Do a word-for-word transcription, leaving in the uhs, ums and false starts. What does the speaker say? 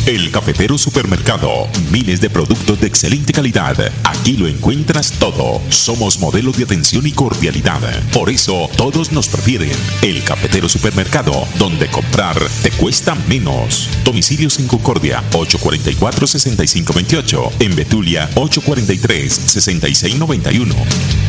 El Cafetero Supermercado. Miles de productos de excelente calidad. Aquí lo encuentras todo. Somos modelo de atención y cordialidad. Por eso todos nos prefieren. El Cafetero Supermercado, donde comprar te cuesta menos. Domicilios en Concordia, ocho cuarenta y cuatro, sesenta y cinco veintiocho. En Betulia, ocho cuarenta y tres, sesenta y seis noventa y uno.